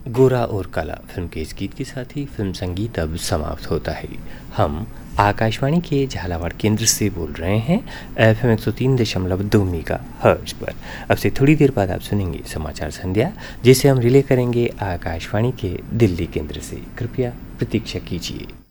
गोरा और काला फिल्म के इस गीत के साथ ही फिल्म संगीत अब समाप्त होता है। हम आकाशवाणी के झालावाड़ केंद्र से बोल रहे हैं FM 103.2 मेगाहर्ट्ज पर। अब से थोड़ी देर बाद आप सुनेंगे समाचार संध्या, जिसे हम रिले करेंगे आकाशवाणी के दिल्ली केंद्र से। कृपया प्रतीक्षा कीजिए।